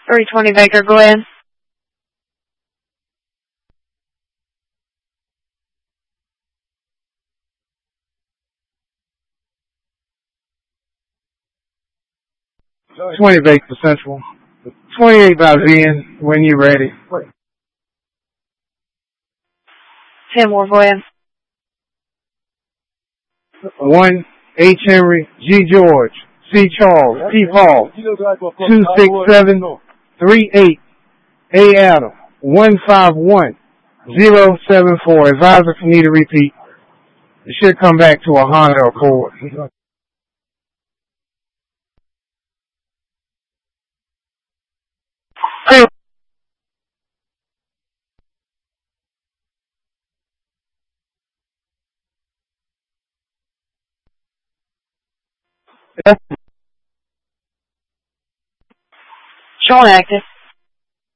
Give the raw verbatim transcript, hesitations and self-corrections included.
three twenty Baker, go ahead. twenty Baker Central. twenty-eight by Zen, when you're ready. ten more, go ahead. one H. Henry, G. George, C. Charles, P. Paul, two six seven three eight A. Adam, one five one zero seven four. Advisor, if you need to repeat, it should come back to a Honda Accord. Showing active.